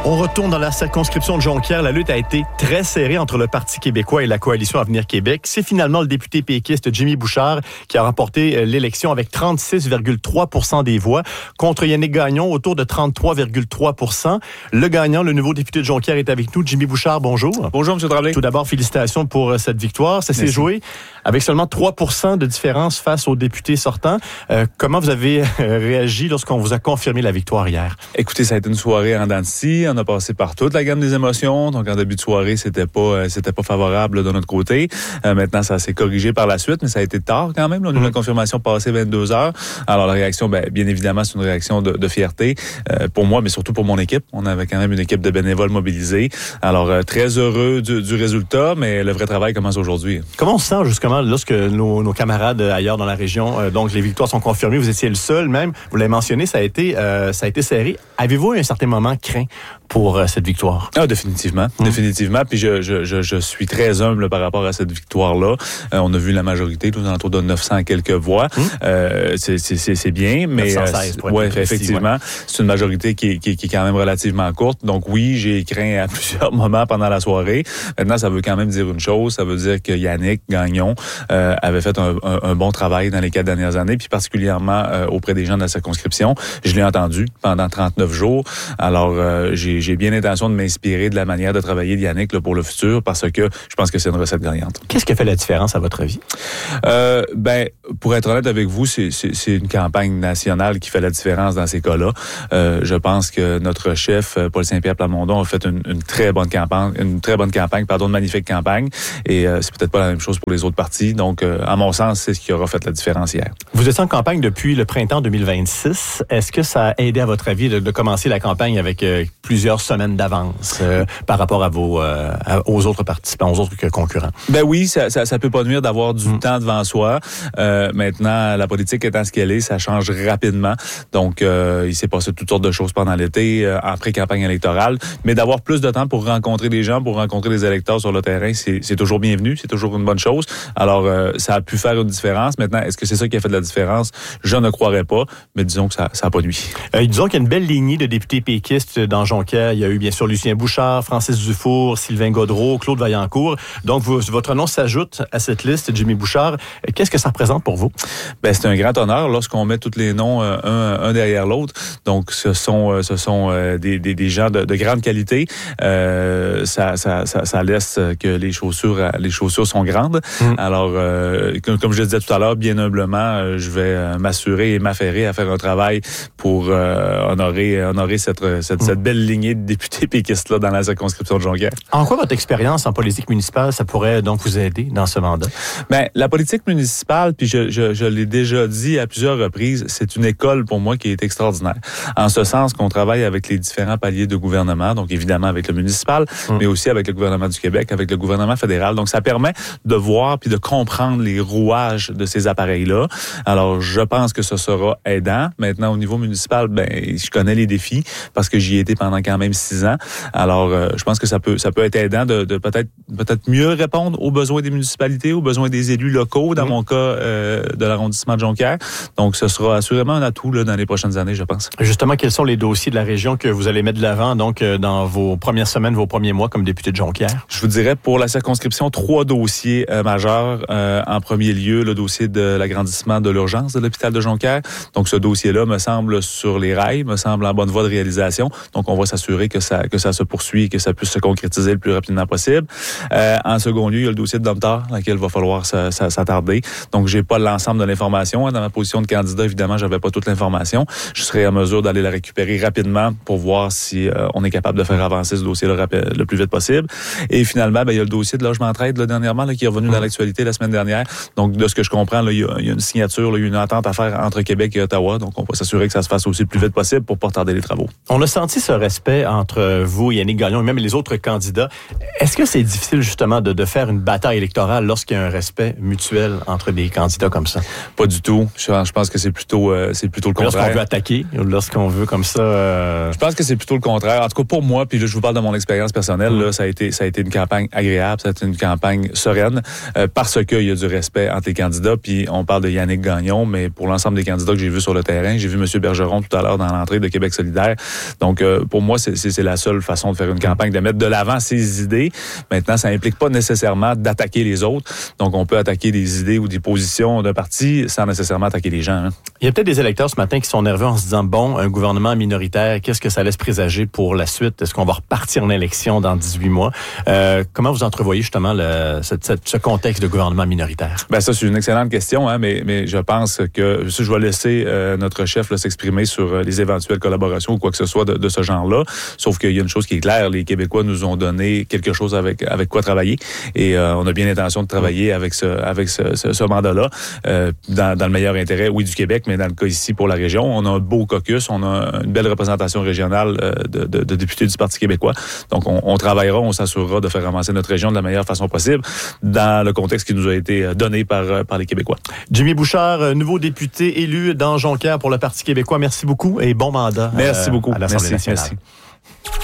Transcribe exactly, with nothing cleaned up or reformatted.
On retourne dans la circonscription de Jonquière. La lutte a été très serrée entre le Parti québécois et la coalition Avenir Québec. C'est finalement le député péquiste Jimmy Bouchard qui a remporté l'élection avec trente-six virgule trois pour cent des voix contre Yannick Gagnon autour de trente-trois virgule trois pour cent. Le gagnant, le nouveau député de Jonquière, est avec nous. Jimmy Bouchard, bonjour. Bonjour, M. Tremblay. Tout d'abord, félicitations pour cette victoire. Ça s'est Merci. joué avec seulement trois pour cent de différence face au député sortant. Euh, comment vous avez réagi lorsqu'on vous a confirmé la victoire hier? Écoutez, ça a été une soirée en dents de scie. On a passé par toute la gamme des émotions. Donc, en début de soirée, c'était pas, euh, c'était pas favorable là, de notre côté. Euh, maintenant, ça s'est corrigé par la suite, mais ça a été tard quand même. Là. On a eu la confirmation passée vingt-deux heures. Alors, la réaction, ben, bien évidemment, c'est une réaction de, de fierté euh, pour moi, mais surtout pour mon équipe. On avait quand même une équipe de bénévoles mobilisés. Alors, euh, très heureux du, du résultat, mais le vrai travail commence aujourd'hui. Comment on se sent justement lorsque nos, nos camarades ailleurs dans la région, euh, donc les victoires sont confirmées, vous étiez le seul même, vous l'avez mentionné, ça a été, euh, ça a été serré. Avez-vous à un certain moment craint pour euh, cette victoire? Ah, définitivement, mmh. définitivement. Puis je, je, je, je suis très humble par rapport à cette victoire-là. Euh, on a vu la majorité, tout autour de neuf cents quelques voix. Mmh. Euh, c'est, c'est, c'est bien, mais neuf cent seize, euh, ouais, effectivement, ouais. C'est une majorité qui, qui, qui est quand même relativement courte. Donc oui, j'ai craint à plusieurs moments pendant la soirée. Maintenant, ça veut quand même dire une chose. Ça veut dire que Yannick Gagnon euh, avait fait un, un, un bon travail dans les quatre dernières années, puis particulièrement euh, auprès des gens de la circonscription. Je l'ai entendu pendant trente-neuf jours. Alors, euh, j'ai, j'ai bien l'intention de m'inspirer de la manière de travailler de Yannick là, pour le futur, parce que je pense que c'est une recette gagnante. Qu'est-ce qui a fait la différence à votre avis? Euh, ben, pour être honnête avec vous, c'est, c'est, c'est une campagne nationale qui fait la différence dans ces cas-là. Euh, je pense que notre chef, Paul Saint-Pierre Plamondon, a fait une, une très bonne campagne, une très bonne campagne, pardon, une magnifique campagne, et euh, c'est peut-être pas la même chose pour les autres partis. Donc, euh, à mon sens, c'est ce qui aura fait la différence hier. Vous êtes en campagne depuis le printemps deux mille vingt-six. Est-ce que ça a aidé, à votre avis, de, de commencer la campagne avec euh, plusieurs semaines d'avance euh, par rapport à vos, euh, aux autres participants, aux autres concurrents? Ben oui, ça, ça, ça peut pas nuire d'avoir du mmh. temps devant soi. Euh, maintenant, la politique étant ce qu'elle est, ça change rapidement. Donc, euh, il s'est passé toutes sortes de choses pendant l'été, euh, après campagne électorale. Mais d'avoir plus de temps pour rencontrer des gens, pour rencontrer des électeurs sur le terrain, c'est, c'est toujours bienvenu, c'est toujours une bonne chose. Alors, euh, ça a pu faire une différence. Maintenant, est-ce que c'est ça qui a fait de la différence? Je ne croirais pas, mais disons que ça n'a pas nuit. Euh, disons qu'il y a une belle lignée de députés péquistes dans Jonquière. Il y a eu bien sûr Lucien Bouchard, Francis Dufour, Sylvain Gaudreault, Claude Vaillancourt. Donc, vous, votre nom s'ajoute à cette liste, Jimmy Bouchard. Qu'est-ce que ça représente pour vous? Ben, c'est un grand honneur lorsqu'on met tous les noms euh, un, un derrière l'autre. Donc, ce sont, euh, ce sont euh, des, des, des gens de, de grande qualité. Euh, ça, ça, ça, ça laisse que les chaussures, les chaussures sont grandes. Mmh. Alors, euh, comme, comme je le disais tout à l'heure, bien humblement, euh, je vais euh, m'assurer et m'affairer à faire un travail pour euh, honorer, honorer cette, cette, mmh. cette belle lignée de députés péquistes-là dans la circonscription de Jonquière. En quoi votre expérience en politique municipale, ça pourrait donc vous aider dans ce mandat? Ben, la politique municipale, puis je, je, je l'ai déjà dit à plusieurs reprises, c'est une école pour moi qui est extraordinaire. En ce sens qu'on travaille avec les différents paliers de gouvernement, donc évidemment avec le municipal, mmh. mais aussi avec le gouvernement du Québec, avec le gouvernement fédéral. Donc ça permet de voir puis de comprendre les rouages de ces appareils-là. Alors je pense que ce sera aidant. Maintenant au niveau municipal, ben je connais les défis parce que j'y ai été pendant quand même six ans. Alors euh, je pense que ça peut ça peut être aidant de, de peut-être peut-être mieux répondre aux besoins des municipalités, aux besoins des élus locaux, dans mmh. mon cas euh, de l'arrondissement de Jonquière. Donc ce sera assurément un atout là, dans les prochaines années, je pense. Justement, quels sont les dossiers de la région que vous allez mettre de l'avant donc euh, dans vos premières semaines, vos premiers mois comme député de Jonquière? Je vous dirais pour la circonscription, trois dossiers euh, majeurs. Euh, en premier lieu, le dossier de l'agrandissement de l'urgence de l'hôpital de Jonquière. Donc ce dossier-là me semble sur les rails, me semble en bonne voie de réalisation. Donc on va s'assurer que ça que ça se poursuit, que ça puisse se concrétiser le plus rapidement possible. Euh, en second lieu, il y a le dossier de Domtar, dans lequel il va falloir s'attarder. Donc j'ai pas l'ensemble de l'information. Dans ma position de candidat, évidemment, j'avais pas toute l'information. Je serai en mesure d'aller la récupérer rapidement pour voir si euh, on est capable de faire avancer ce dossier-là rap- le plus vite possible. Et finalement, ben, il y a le dossier de logement trade là, dernièrement là, qui est revenu mmh. dans l'actualité la semaine dernière. Donc, de ce que je comprends, là, il, y a, il y a une signature, là, il y a une entente à faire entre Québec et Ottawa. Donc, on va s'assurer que ça se fasse aussi le plus vite possible pour pas retarder les travaux. On a senti ce respect entre vous, Yannick Gagnon, et même les autres candidats. Est-ce que c'est difficile, justement, de, de faire une bataille électorale lorsqu'il y a un respect mutuel entre des candidats comme ça? Pas du tout. Je, je pense que c'est plutôt, euh, c'est plutôt le contraire. Lorsqu'on veut attaquer, lorsqu'on veut comme ça... Euh... Je pense que c'est plutôt le contraire. En tout cas, pour moi, puis là, je vous parle de mon expérience personnelle, mmh. là, ça a été, ça a été une campagne agréable, ça a été une campagne sereine, euh, parce qu'il y a du respect entre les candidats. Puis on parle de Yannick Gagnon, mais pour l'ensemble des candidats que j'ai vus sur le terrain, j'ai vu M. Bergeron tout à l'heure dans l'entrée de Québec solidaire. Donc, euh, pour moi, c'est, c'est, c'est la seule façon de faire une campagne, de mettre de l'avant ses idées. Maintenant, ça implique pas nécessairement d'attaquer les autres. Donc, on peut attaquer des idées ou des positions d'un parti sans nécessairement attaquer les gens. Hein. Il y a peut-être des électeurs ce matin qui sont nerveux en se disant, bon, un gouvernement minoritaire, qu'est-ce que ça laisse présager pour la suite? Est-ce qu'on va repartir en élection dans dix-huit mois? Euh, comment vous entrevoyez justement le, ce, ce contexte de gouvernement minoritaire? Ben ça, c'est une excellente question, hein, mais, mais je pense que je vais laisser euh, notre chef là, s'exprimer sur euh, les éventuelles collaborations ou quoi que ce soit de, de ce genre-là. Sauf qu'il y a une chose qui est claire, les Québécois nous ont donné quelque chose avec avec quoi travailler et euh, on a bien l'intention de travailler avec ce avec ce, ce, ce mandat-là euh, dans, dans le meilleur intérêt, oui, du Québec, mais dans le cas ici pour la région. On a un beau caucus, on a une belle représentation régionale euh, de, de, de députés du Parti québécois. Donc, on, on travaillera, on s'assurera de faire avancer notre région de la meilleure façon possible dans le contexte qui nous a été donné par, par les Québécois. Jimmy Bouchard, nouveau député élu dans Jonquière pour le Parti québécois. Merci beaucoup et bon mandat. Merci euh, beaucoup. À l'Assemblée merci, nationale. Merci.